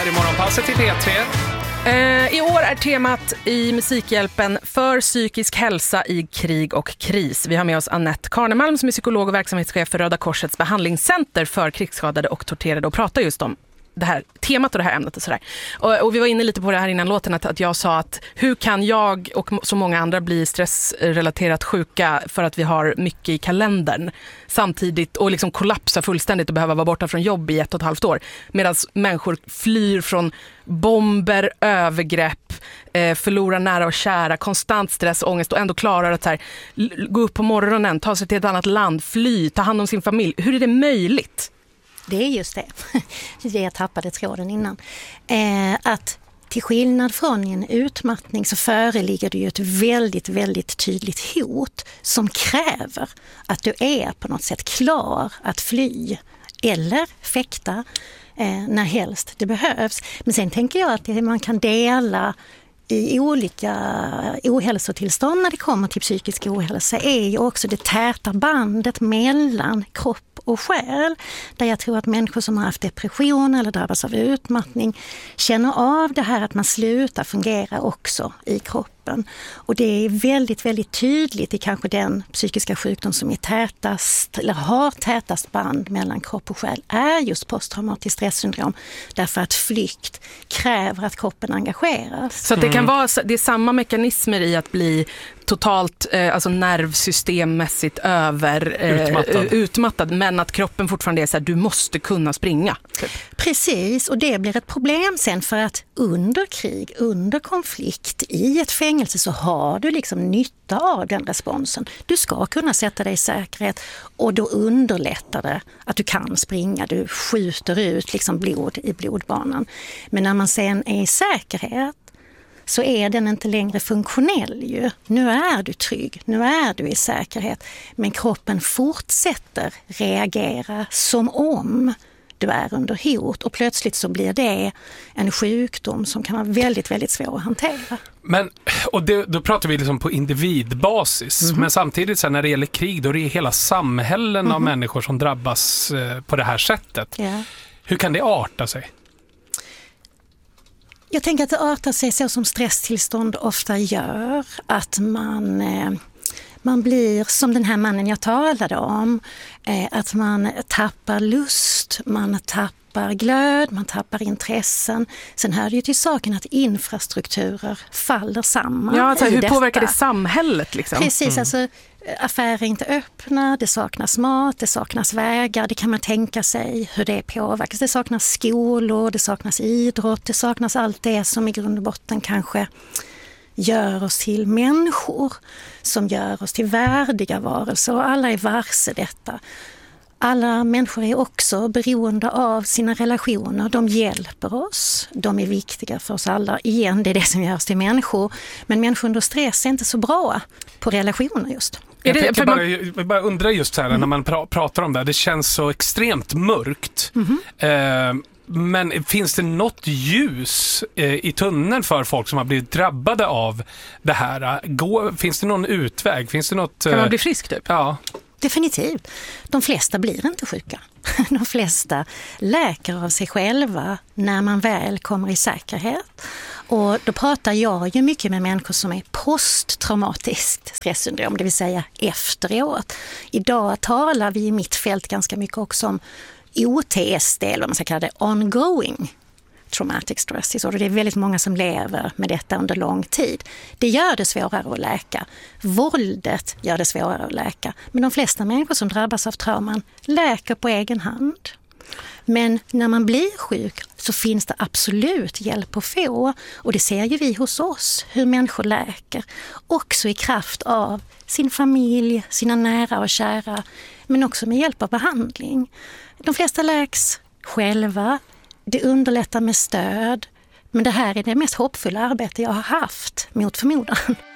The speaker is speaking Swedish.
i Morgonpasset i P3. I år är temat i Musikhjälpen för psykisk hälsa i krig och kris. Vi har med oss Annette Karnemalm som är psykolog och verksamhetschef för Röda Korsets behandlingscenter för krigsskadade och torterade och pratar just om det här temat och det här ämnet och sådär. Och vi var inne lite på det här innan låten att jag sa att hur kan jag och så många andra bli stressrelaterat sjuka för att vi har mycket i kalendern samtidigt och liksom kollapsa fullständigt och behöva vara borta från jobb i 1,5 år medan människor flyr från bomber, övergrepp, förlorar nära och kära, konstant stress och ångest och ändå klarar att så här, gå upp på morgonen, ta sig till ett annat land, fly, ta hand om sin familj. Hur är det möjligt? Det är just det. Det jag tappade tråden innan. Att till skillnad från en utmattning så föreligger det ju ett väldigt, väldigt tydligt hot som kräver att du är på något sätt klar att fly eller fäkta när helst det behövs. Men sen tänker jag att man kan dela i olika ohälsotillstånd när det kommer till psykisk ohälsa är ju också det täta bandet mellan kropp och själ. Där jag tror att människor som har haft depression eller drabbas av utmattning känner av det här att man slutar fungera också i kroppen. Och det är väldigt, väldigt tydligt i kanske den psykiska sjukdom som är tätast eller har tätast band mellan kropp och själ är just posttraumatiskt stresssyndrom. Därför att flykt kräver att kroppen engageras. Så att det kan vara det är samma mekanismer i att bli totalt alltså nervsystemmässigt utmattad men att kroppen fortfarande är så här, du måste kunna springa. Typ. Precis, och det blir ett problem sen för att under krig, under konflikt i ett fängelse så har du liksom nytta av den responsen. Du ska kunna sätta dig i säkerhet och då underlättar det att du kan springa, du skjuter ut liksom blod i blodbanan. Men när man sen är i säkerhet så är den inte längre funktionell ju. Nu är du trygg, nu är du i säkerhet. Men kroppen fortsätter reagera som om du är under hot. Och plötsligt så blir det en sjukdom som kan vara väldigt, väldigt svår att hantera. Men, och då pratar vi liksom på individbasis. Men samtidigt så när det gäller krig då är det hela samhällen av människor som drabbas på det här sättet. Ja. Hur kan det arta sig? Jag tänker att det artar sig så som stresstillstånd ofta gör. Att man blir som den här mannen jag talade om. Att man tappar lust, man tappar glöd, man tappar intressen. Sen hör det ju till saken att infrastrukturer faller samman. Ja, alltså, hur påverkar det samhället? Liksom? Precis, alltså affärer är inte öppna, det saknas mat, det saknas vägar, det kan man tänka sig hur det påverkas. Det saknas skolor, det saknas idrott, det saknas allt det som i grund och botten kanske gör oss till människor, som gör oss till värdiga varelser och alla är varse detta. Alla människor är också beroende av sina relationer. De hjälper oss. De är viktiga för oss alla. Igen, det är det som gör oss till människor. Men människor under stress är inte så bra på relationer just. Jag bara undrar just så här när man pratar om det. Det känns så extremt mörkt. Men finns det något ljus i tunneln för folk som har blivit drabbade av det här? Finns det någon utväg? Finns det något, kan man bli frisk typ? Ja. Definitivt. De flesta blir inte sjuka. De flesta läker av sig själva när man väl kommer i säkerhet. Och då pratar jag ju mycket med människor som är posttraumatiskt stresssyndrom, det vill säga efteråt. Idag talar vi i mitt fält ganska mycket också om OTSD, eller vad man ska kalla det, ongoing traumatic stress disorder. Det är väldigt många som lever med detta under lång tid. Det gör det svårare att läka. Våldet gör det svårare att läka. Men de flesta människor som drabbas av trauman läker på egen hand. Men när man blir sjuk så finns det absolut hjälp att få. Och det ser ju vi hos oss, hur människor läker. Också i kraft av sin familj, sina nära och kära. Men också med hjälp av behandling. De flesta läks själva. Det underlättar med stöd. Men det här är det mest hoppfulla arbete jag har haft mot förmodan.